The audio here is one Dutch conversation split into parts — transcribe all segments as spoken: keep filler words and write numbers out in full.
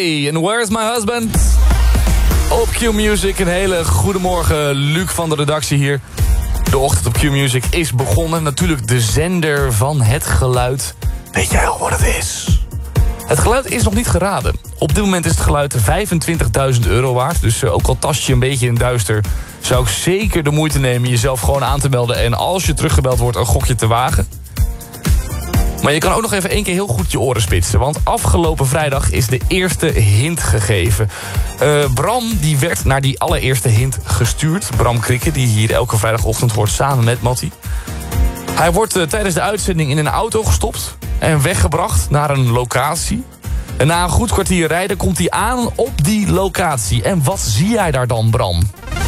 Hey, and where's my husband? Op Q-Music, een hele goede morgen. Luc van de redactie hier. De ochtend op Q-Music is begonnen. Natuurlijk de zender van het geluid. Weet jij al wat het is? Het geluid is nog niet geraden. Op dit moment is het geluid vijfentwintigduizend euro waard. Dus uh, ook al tast je een beetje in duister, zou ik zeker de moeite nemen jezelf gewoon aan te melden. En als je teruggebeld wordt, een gokje te wagen. Maar je kan ook nog even één keer heel goed je oren spitsen. Want afgelopen vrijdag is de eerste hint gegeven. Uh, Bram die werd naar die allereerste hint gestuurd. Bram Krikke, die hier elke vrijdagochtend hoort samen met Mattie. Hij wordt uh, tijdens de uitzending in een auto gestopt en weggebracht naar een locatie. En na een goed kwartier rijden komt hij aan op die locatie. En wat zie jij daar dan, Bram?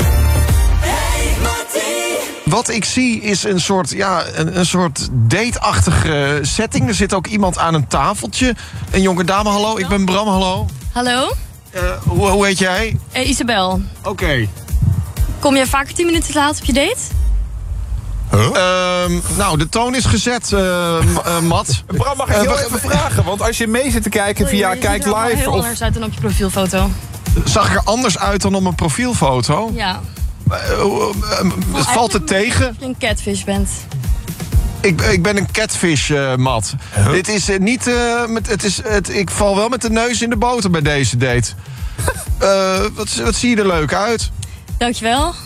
Wat ik zie is een soort, ja, een, een soort date-achtige setting. Er zit ook iemand aan een tafeltje. Een jonge dame, hallo, ik ben Bram, hallo. Hallo? Uh, hoe, hoe heet jij? Uh, Isabel. Oké. Okay. Kom je vaker tien minuten te laat op je date? Huh? Uh, nou, de toon is gezet, uh, uh, Mat. Bram, mag ik heel uh, even vragen? Want als je mee zit te kijken via je Kijk ziet er Live... heel of... anders uit dan op je profielfoto. Zag ik er anders uit dan op mijn profielfoto? Ja. Uh, uh, uh, het valt het tegen? Dat je een catfish bent. Ik, ik ben een catfish, uh, Mat. Huh? Dit is uh, niet... Uh, met, het is, het, ik val wel met de neus in de boter bij deze date. uh, wat, wat zie je er leuk uit? Dankjewel.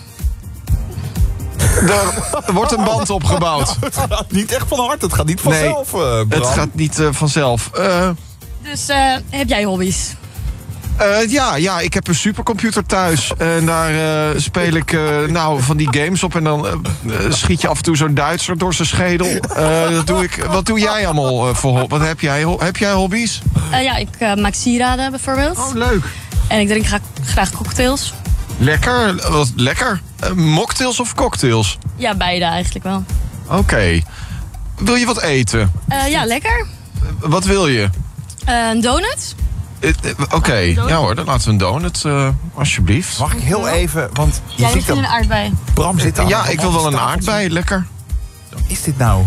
Er, er wordt een band opgebouwd. Nou, het gaat niet echt van harte. Het gaat niet vanzelf, nee, uh, Bram. Het gaat niet uh, vanzelf. Uh, dus uh, heb jij hobby's? Uh, ja, ja, ik heb een supercomputer thuis. En daar uh, speel ik uh, nou, van die games op. En dan uh, schiet je af en toe zo'n Duitser door zijn schedel. Uh, dat doe ik. Wat doe jij allemaal uh, voor Wat heb jij? Heb jij hobby's? Uh, ja, ik uh, maak sieraden bijvoorbeeld. Oh, leuk. En ik drink graag, graag cocktails. Lekker. Wat lekker. Uh, mocktails of cocktails? Ja, beide eigenlijk wel. Oké. Okay. Wil je wat eten? Uh, ja, lekker. Uh, wat wil je? Uh, een donut. Uh, uh, Oké, okay. Ja hoor, dan laten we een donut, uh, alsjeblieft. Mag ik heel even, want je ja, ziet dat... een aardbei. Bram zit aan. Ja, ik wil wel een aardbei, lekker. Wat is dit nou?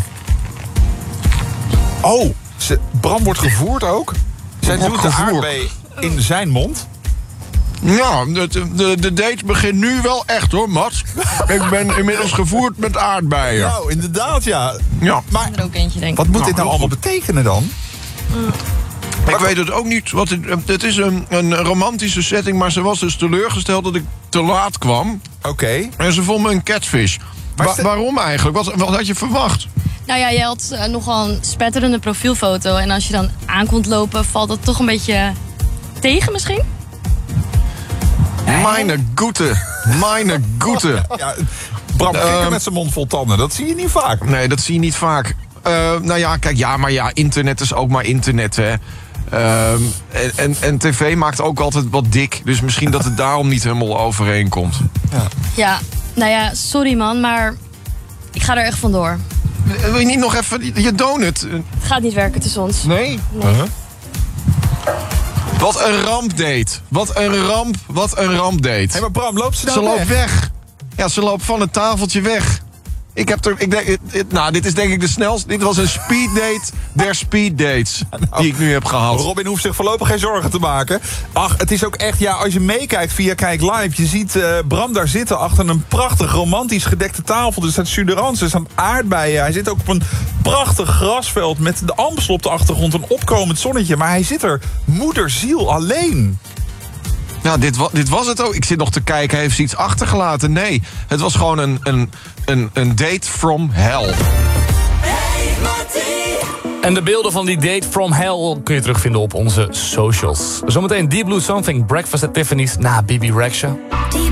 Oh, ze, Bram wordt gevoerd ook? Zij doet de aardbei in zijn mond? Ja, de, de, de date begint nu wel echt hoor, Mats. Ik ben inmiddels gevoerd met aardbeien. Nou, inderdaad, ja. Ja. Maar er ook eentje, denk ik. Wat moet nou, dit nou allemaal betekenen dan? Mm. Ik weet het ook niet. Wat het, het is een, een romantische setting, maar ze was dus teleurgesteld dat ik te laat kwam. Oké. Okay. En ze vond me een catfish. Wa de... Waarom eigenlijk? Wat, wat had je verwacht? Nou ja, je had uh, nogal een spetterende profielfoto. En als je dan aan komt lopen, valt dat toch een beetje tegen misschien? Meine Goete. Meine Goete. Ja, Bram uh, met zijn mond vol tanden. Dat zie je niet vaak. Nee, dat zie je niet vaak. Uh, nou ja, kijk, ja, maar ja, internet is ook maar internet, hè. Uh, en, en, en tv maakt ook altijd wat dik. Dus misschien dat het daarom niet helemaal overeenkomt. Ja, ja, nou ja, sorry man, maar ik ga er echt vandoor. Wil je niet nog even je donut? Het gaat niet werken tussen ons. Nee? Nee. Uh-huh. Wat een rampdate. Wat een ramp, wat een rampdate. Hé, hey, maar Bram, loopt ze nou Ze weg? loopt weg. Ja, ze loopt van het tafeltje weg. Ik heb er, ik denk, nou, dit is denk ik de snelste. Dit was een speeddate der speeddates die ik nu heb gehad. Robin hoeft zich voorlopig geen zorgen te maken. Ach, het is ook echt, ja, als je meekijkt via Kijk Live, je ziet uh, Bram daar zitten achter een prachtig romantisch gedekte tafel. Er staat suderans, er staan aardbeien. Hij zit ook op een prachtig grasveld met de Amstel op de achtergrond, een opkomend zonnetje. Maar hij zit er moederziel alleen. Ja, dit, wa dit was het ook. Ik zit nog te kijken, heeft ze iets achtergelaten? Nee, het was gewoon een, een, een, een date from hell. En de beelden van die date from hell kun je terugvinden op onze socials. Zometeen Deep Blue Something, Breakfast at Tiffany's na Bibi Rexha.